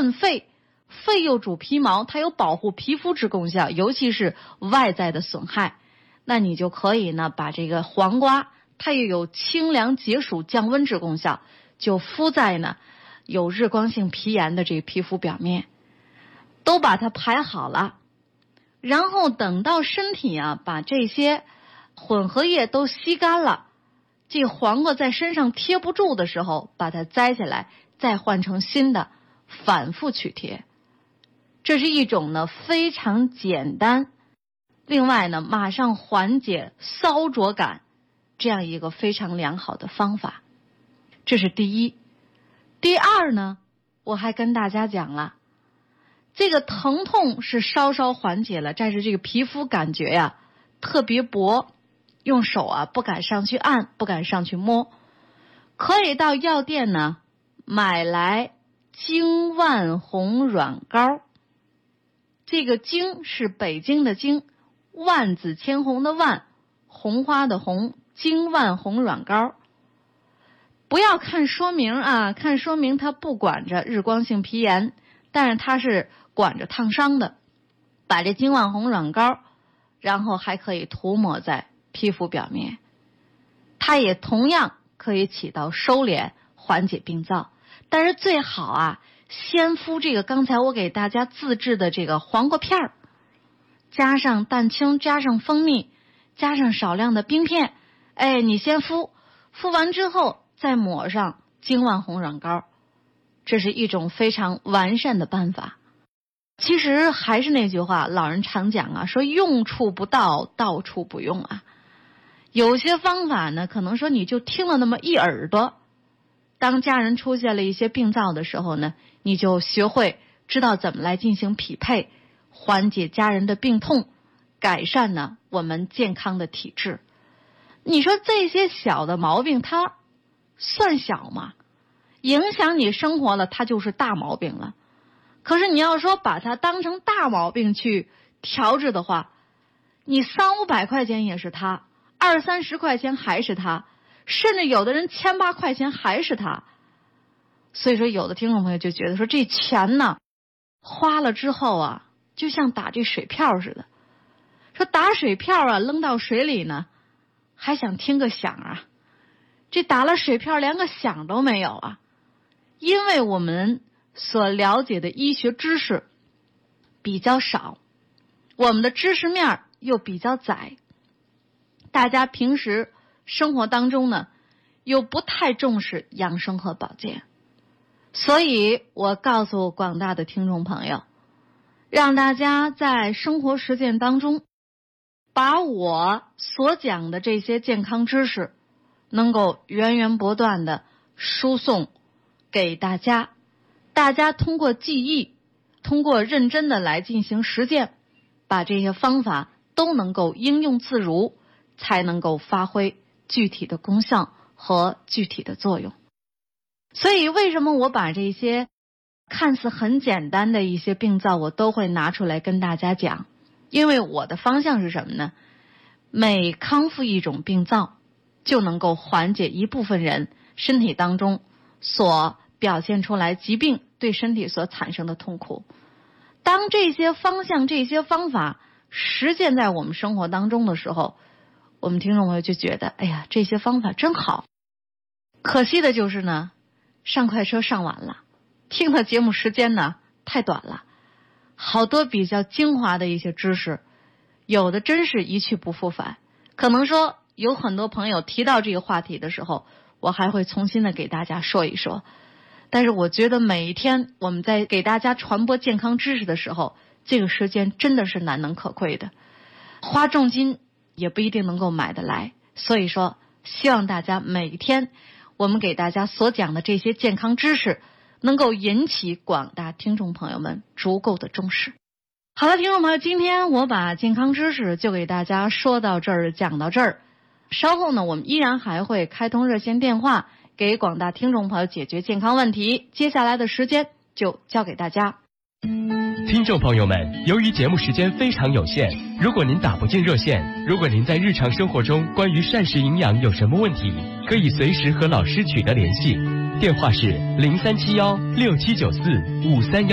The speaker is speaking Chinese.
润肺，肺又主皮毛，它有保护皮肤之功效，尤其是外在的损害。那你就可以呢把这个黄瓜，它又有清凉解暑降温之功效，就敷在呢有日光性皮炎的这个皮肤表面，都把它排好了。然后等到身体啊把这些混合液都吸干了，这黄瓜在身上贴不住的时候，把它摘下来，再换成新的，反复去贴。这是一种呢非常简单，另外呢马上缓解搔灼感这样一个非常良好的方法。这是第一。第二呢，我还跟大家讲了，这个疼痛是稍稍缓解了，但是这个皮肤感觉呀特别薄，用手啊不敢上去按，不敢上去摸。可以到药店呢买来京万红软膏。这个京是北京的京，万紫千红的万，红花的红，京万红软膏。不要看说明啊，看说明它不管着日光性皮炎，但是它是管着烫伤的。把这京万红软膏，然后还可以涂抹在皮肤表面，它也同样可以起到收敛缓解病灶。但是最好啊先敷这个刚才我给大家自制的这个黄瓜片儿，加上蛋清，加上蜂蜜，加上少量的冰片，你先敷完之后再抹上京万红软膏，这是一种非常完善的办法。其实还是那句话，老人常讲啊，说用处不到，到处不用啊。有些方法呢，可能说你就听了那么一耳朵，当家人出现了一些病灶的时候呢，你就学会知道怎么来进行匹配，缓解家人的病痛，改善呢我们健康的体质。你说这些小的毛病它算小吗？影响你生活了，它就是大毛病了。可是你要说把它当成大毛病去调治的话，你300-500块钱也是它，20-30块钱还是它，甚至有的人1000-800块钱还是它。所以说有的听众朋友就觉得说这钱呢花了之后啊，就像打这水漂似的，说打水漂啊扔到水里呢还想听个响啊，这打了水漂连个响都没有啊。因为我们所了解的医学知识比较少，我们的知识面又比较窄，大家平时生活当中呢又不太重视养生和保健。所以我告诉广大的听众朋友，让大家在生活实践当中把我所讲的这些健康知识能够源源不断的输送给大家，大家通过记忆，通过认真的来进行实践，把这些方法都能够应用自如，才能够发挥具体的功效和具体的作用。所以为什么我把这些看似很简单的一些病灶我都会拿出来跟大家讲？因为我的方向是什么呢？每康复一种病灶，就能够缓解一部分人身体当中所表现出来疾病对身体所产生的痛苦。当这些方向这些方法实践在我们生活当中的时候，我们听众朋友就觉得哎呀这些方法真好。可惜的就是呢上快车上晚了，听的节目时间呢太短了，好多比较精华的一些知识有的真是一去不复返。可能说有很多朋友提到这个话题的时候，我还会重新的给大家说一说。但是我觉得每一天我们在给大家传播健康知识的时候，这个时间真的是难能可贵的，花重金也不一定能够买得来。所以说希望大家每一天我们给大家所讲的这些健康知识能够引起广大听众朋友们足够的重视。好了，听众朋友，今天我把健康知识就给大家说到这儿，讲到这儿。稍后呢我们依然还会开通热线电话给广大听众朋友解决健康问题，接下来的时间就交给大家。 听众朋友们，由于节目时间非常有限，如果您打不进热线，如果您在日常生活中关于膳食营养有什么问题，可以随时和老师取得联系，电话是0371679453